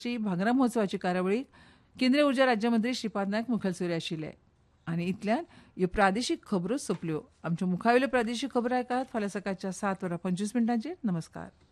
ची भांगरा महोत्सवाची कार्यावळीक केंद्रीय उर्जा राज्यमंत्री श्रीपाद नायक मुखेलसोयरे आशिल्ले. आनी इतल्यान ह्यो प्रादेशीक खबरो सोंपल्यो. आमच्यो मुखावेल्यो प्रादेशीक खबरो आयकात फाल्यां सकाळच्या 7:25 नमस्कार.